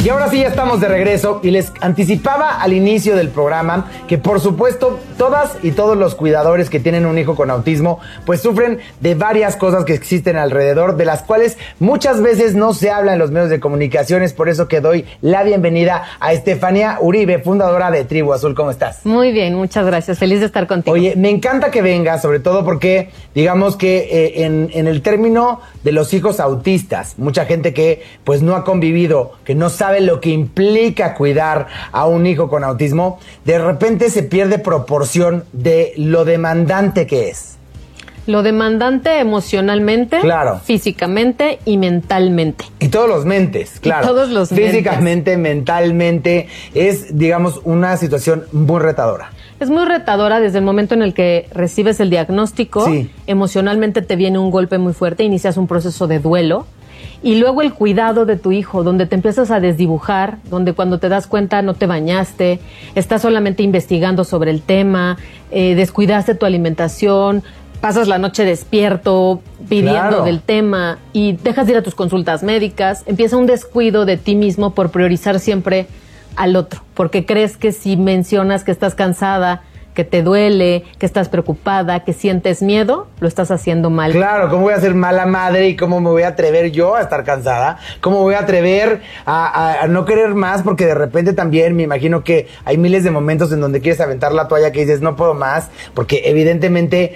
Y ahora sí ya estamos de regreso y les anticipaba al inicio del programa que por supuesto todas y todos los cuidadores que tienen un hijo con autismo pues sufren de varias cosas que existen alrededor, de las cuales muchas veces no se habla en los medios de comunicación. Es por eso que doy la bienvenida a Estefanía Uribe, fundadora de Tribu Azul. ¿Cómo estás? Muy bien, muchas gracias. Feliz de estar contigo. Oye, me encanta que vengas, sobre todo porque digamos que en el término de los hijos autistas, mucha gente que pues no ha convivido, que no sabe lo que implica cuidar a un hijo con autismo, de repente se pierde proporción de lo demandante que es. Lo demandante emocionalmente, claro, físicamente y mentalmente. Y todos los mentes, claro. Y todos los físicamente, mentalmente, es, digamos, una situación muy retadora. Es muy retadora desde el momento en el que recibes el diagnóstico. Sí. Emocionalmente te viene un golpe muy fuerte, inicias un proceso de duelo. Y luego el cuidado de tu hijo, donde te empiezas a desdibujar, donde cuando te das cuenta no te bañaste, estás solamente investigando sobre el tema, descuidaste tu alimentación, pasas la noche despierto pidiendo claro, del tema y dejas de ir a tus consultas médicas, empieza un descuido de ti mismo por priorizar siempre al otro, porque crees que si mencionas que estás cansada, que te duele, que estás preocupada, que sientes miedo, lo estás haciendo mal. Claro, ¿cómo voy a ser mala madre y cómo me voy a atrever yo a estar cansada? ¿Cómo voy a atrever a no querer más? Porque de repente también me imagino que hay miles de momentos en donde quieres aventar la toalla, que dices no puedo más, porque evidentemente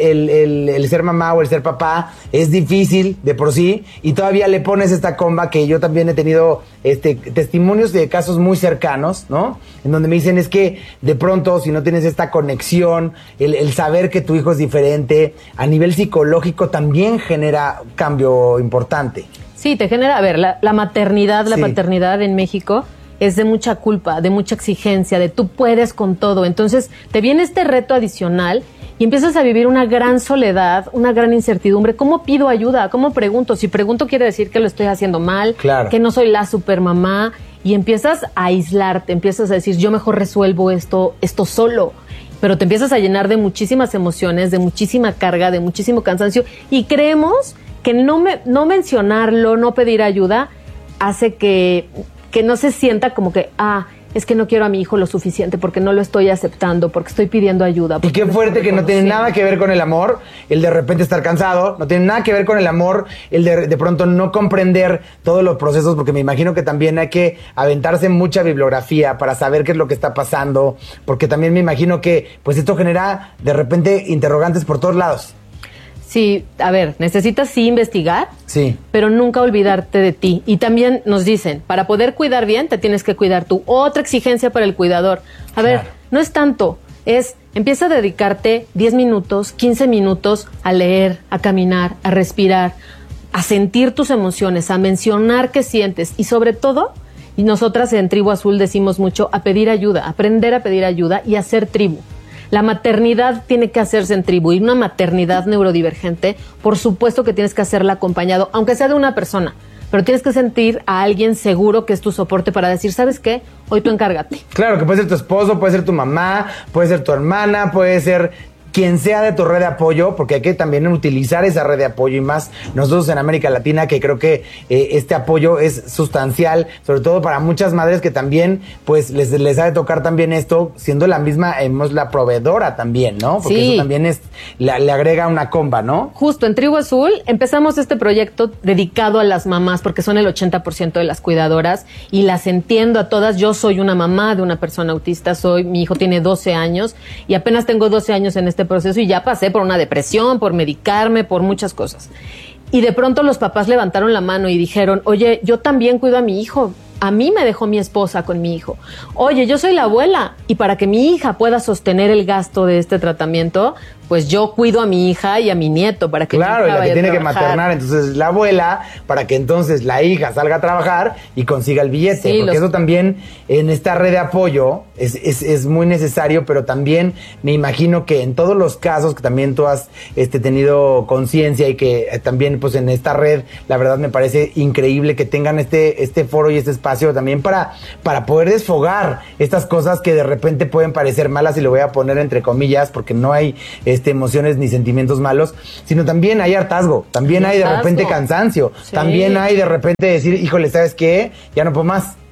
el ser mamá o el ser papá es difícil de por sí y todavía le pones esta comba que yo también he tenido testimonios de casos muy cercanos, ¿no? En donde me dicen es que de pronto si no tienes esta conexión, el saber que tu hijo es diferente, a nivel psicológico también genera cambio importante. Sí, te genera, a ver, la maternidad, la sí, paternidad en México es de mucha culpa, de mucha exigencia, de tú puedes con todo. Entonces te viene este reto adicional y empiezas a vivir una gran soledad, una gran incertidumbre. ¿Cómo pido ayuda? ¿Cómo pregunto? Si pregunto quiere decir que lo estoy haciendo mal, claro, que no soy la supermamá, y empiezas a aislarte, empiezas a decir yo mejor resuelvo esto solo. Pero te empiezas a llenar de muchísimas emociones, de muchísima carga, de muchísimo cansancio y creemos que no mencionarlo, no pedir ayuda hace que no se sienta como que, es que no quiero a mi hijo lo suficiente porque no lo estoy aceptando, porque estoy pidiendo ayuda. Y qué fuerte que no tiene nada que ver con el amor, el de repente estar cansado, no tiene nada que ver con el amor, el de pronto no comprender todos los procesos, porque me imagino que también hay que aventarse mucha bibliografía para saber qué es lo que está pasando, porque también me imagino que pues esto genera de repente interrogantes por todos lados. Sí, a ver, necesitas sí investigar, sí, pero nunca olvidarte de ti. Y también nos dicen, para poder cuidar bien, te tienes que cuidar tú. Otra exigencia para el cuidador. A ver, no es tanto, empieza a dedicarte 10 minutos, 15 minutos a leer, a caminar, a respirar, a sentir tus emociones, a mencionar qué sientes y sobre todo, y nosotras en Tribu Azul decimos mucho, a pedir ayuda, aprender a pedir ayuda y a ser tribu. La maternidad tiene que hacerse en tribu y una maternidad neurodivergente, por supuesto que tienes que hacerla acompañado, aunque sea de una persona, pero tienes que sentir a alguien seguro que es tu soporte para decir, ¿sabes qué? Hoy tú encárgate. Claro, que puede ser tu esposo, puede ser tu mamá, puede ser tu hermana, puede ser quien sea de tu red de apoyo, porque hay que también utilizar esa red de apoyo y más nosotros en América Latina, que creo que este apoyo es sustancial, sobre todo para muchas madres que también pues les ha de tocar también esto, siendo la misma, la proveedora también, ¿no? Porque sí, eso también le agrega una comba, ¿no? Justo, en Tribu Azul empezamos este proyecto dedicado a las mamás, porque son el 80% de las cuidadoras, y las entiendo a todas. Yo soy una mamá de una persona autista, mi hijo tiene 12 años, y apenas tengo 12 años en este proceso y ya pasé por una depresión, por medicarme, por muchas cosas. Y de pronto los papás levantaron la mano y dijeron, oye, yo también cuido a mi hijo. A mí me dejó mi esposa con mi hijo. Oye, yo soy la abuela y para que mi hija pueda sostener el gasto de este tratamiento, pues yo cuido a mi hija y a mi nieto para que claro, mi hija y la que tiene que trabajar. maternar entonces la abuela para que entonces la hija salga a trabajar y consiga el billete, Sí, porque eso también en esta red de apoyo es muy necesario, pero también me imagino que en todos los casos que también tú has tenido conciencia y que también pues en esta red, la verdad me parece increíble que tengan este foro y este espacio también para poder desfogar estas cosas que de repente pueden parecer malas, y lo voy a poner entre comillas porque no hay emociones ni sentimientos malos, sino también hay hartazgo, también hay de repente cansancio, sí, también hay de repente decir, híjole, ¿sabes qué? Ya no puedo más.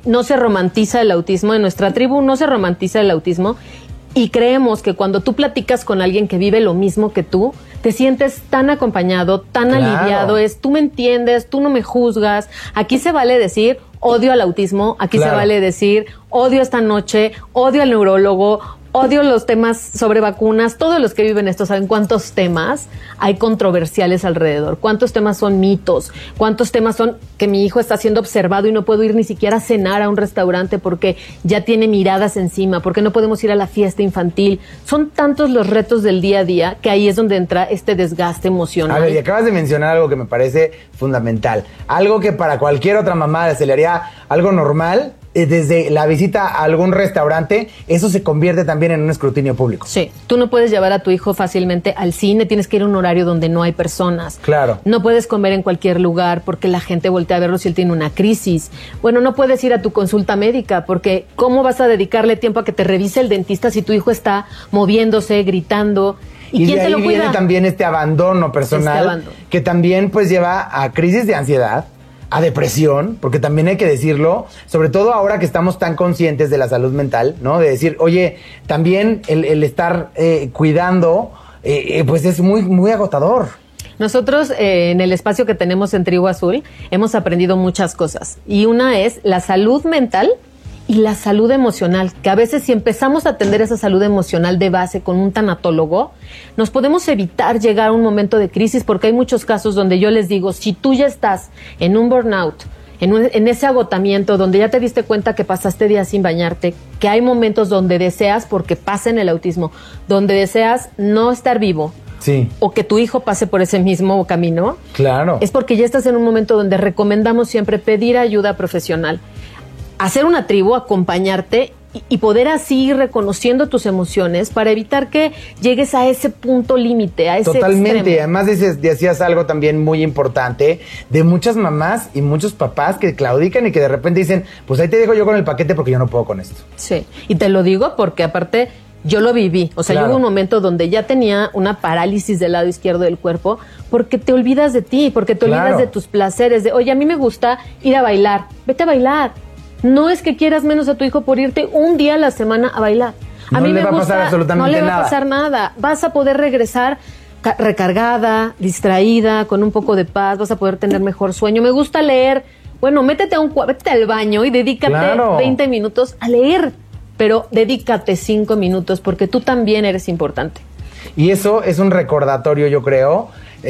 no se romantiza el autismo, en nuestra tribu no se romantiza el autismo, y creemos que cuando tú platicas con alguien que vive lo mismo que tú, te sientes tan acompañado, tan aliviado, tú me entiendes, tú no me juzgas. Aquí se vale decir odio al autismo, aquí se vale decir odio esta noche, odio al neurólogo, odio los temas sobre vacunas. Todos los que viven esto saben cuántos temas hay controversiales alrededor, cuántos temas son mitos, cuántos temas son que mi hijo está siendo observado y no puedo ir ni siquiera a cenar a un restaurante porque ya tiene miradas encima, porque no podemos ir a la fiesta infantil. Son tantos los retos del día a día que ahí es donde entra este desgaste emocional. A ver, y acabas de mencionar algo que me parece fundamental, algo que para cualquier otra mamá se le haría algo normal. Desde la visita a algún restaurante, eso se convierte también en un escrutinio público. Sí, tú no puedes llevar a tu hijo fácilmente al cine, tienes que ir a un horario donde no hay personas. Claro. No puedes comer en cualquier lugar porque la gente voltea a verlo si él tiene una crisis. Bueno, no puedes ir a tu consulta médica porque ¿cómo vas a dedicarle tiempo a que te revise el dentista si tu hijo está moviéndose, gritando? ¿Y quién te lo cuida? Y de ahí viene también este abandono personal, que también pues lleva a crisis de ansiedad, a depresión, porque también hay que decirlo, sobre todo ahora que estamos tan conscientes de la salud mental, ¿no? De decir, oye, también el estar cuidando, pues es muy, muy agotador. Nosotros en el espacio que tenemos en Tribu Azul hemos aprendido muchas cosas. Y una es la salud mental y la salud emocional, que a veces si empezamos a atender esa salud emocional de base con un tanatólogo, nos podemos evitar llegar a un momento de crisis, porque hay muchos casos donde yo les digo, si tú ya estás en un burnout, en ese agotamiento, donde ya te diste cuenta que pasaste días sin bañarte, que hay momentos donde deseas, porque pasa en el autismo, donde deseas no estar vivo, sí, o que tu hijo pase por ese mismo camino, claro, es porque ya estás en un momento donde recomendamos siempre pedir ayuda profesional. Hacer una tribu, acompañarte y poder así ir reconociendo tus emociones para evitar que llegues a ese punto límite, a ese totalmente extremo. Además decías algo también muy importante de muchas mamás y muchos papás que claudican y que de repente dicen, pues ahí te dejo yo con el paquete porque yo no puedo con esto. Sí, y te lo digo porque aparte yo lo viví, o sea, yo hubo un momento donde ya tenía una parálisis del lado izquierdo del cuerpo porque te olvidas de ti, porque te olvidas de tus placeres, de, oye, a mí me gusta ir a bailar, vete a bailar. No es que quieras menos a tu hijo por irte un día a la semana a bailar. A mí me gusta, no le va a pasar absolutamente nada. No le va a pasar nada. Vas a poder regresar recargada, distraída, con un poco de paz, vas a poder tener mejor sueño. Me gusta leer. Bueno, métete al baño y dedícate 20 minutos a leer, pero dedícate 5 minutos porque tú también eres importante. Y eso es un recordatorio, yo creo,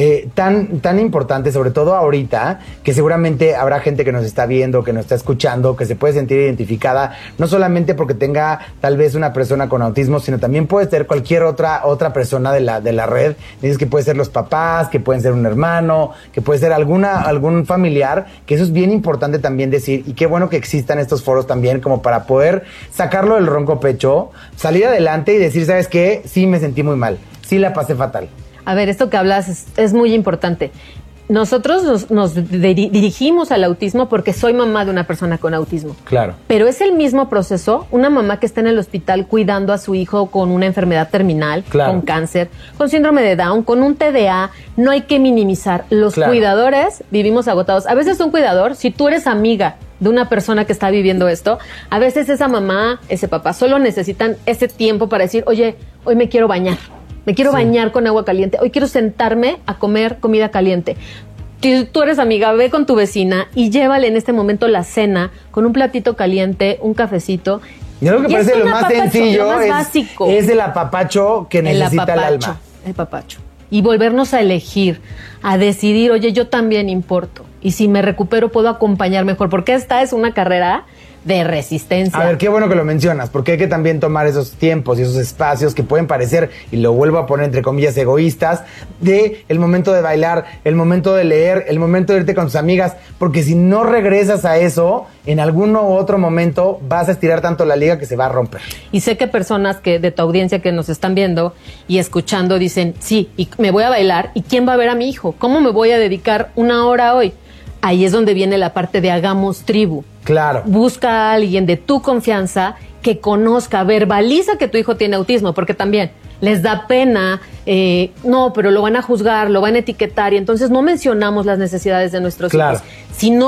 tan importante, sobre todo ahorita, que seguramente habrá gente que nos está viendo, que nos está escuchando, que se puede sentir identificada, no solamente porque tenga tal vez una persona con autismo, sino también puede ser cualquier otra persona de la red. Dices que puede ser los papás, que pueden ser un hermano, que puede ser algún familiar, que eso es bien importante también decir, y qué bueno que existan estos foros también como para poder sacarlo del ronco pecho, salir adelante y decir, ¿sabes qué? Sí me sentí muy mal, sí la pasé fatal. A ver, esto que hablas es muy importante. Nosotros nos dirigimos al autismo porque soy mamá de una persona con autismo. Claro. Pero es el mismo proceso, una mamá que está en el hospital cuidando a su hijo con una enfermedad terminal, con cáncer, con síndrome de Down, con un TDA, no hay que minimizar. Los cuidadores vivimos agotados. A veces un cuidador, si tú eres amiga de una persona que está viviendo esto, a veces esa mamá, ese papá, solo necesitan ese tiempo para decir, oye, hoy me quiero bañar. Me quiero bañar con agua caliente. Hoy quiero sentarme a comer comida caliente. Si tú eres amiga, ve con tu vecina y llévale en este momento la cena con un platito caliente, un cafecito. Y algo que parece lo más sencillo, lo más básico. Es el apapacho que necesita el alma. El papacho. Y volvernos a elegir, a decidir, oye, yo también importo. Y si me recupero, puedo acompañar mejor. Porque esta es una carrera de resistencia. A ver, qué bueno que lo mencionas, porque hay que también tomar esos tiempos y esos espacios que pueden parecer, y lo vuelvo a poner entre comillas, egoístas, de el momento de bailar, el momento de leer, el momento de irte con tus amigas, porque si no regresas a eso, en algún u otro momento vas a estirar tanto la liga que se va a romper. Y sé que personas que de tu audiencia que nos están viendo y escuchando dicen, sí, y me voy a bailar, ¿y quién va a ver a mi hijo? ¿Cómo me voy a dedicar una hora hoy? Ahí es donde viene la parte de hagamos tribu. Claro. Busca a alguien de tu confianza que conozca, verbaliza que tu hijo tiene autismo, porque también les da pena, no, pero lo van a juzgar, lo van a etiquetar, y entonces no mencionamos las necesidades de nuestros hijos. Si no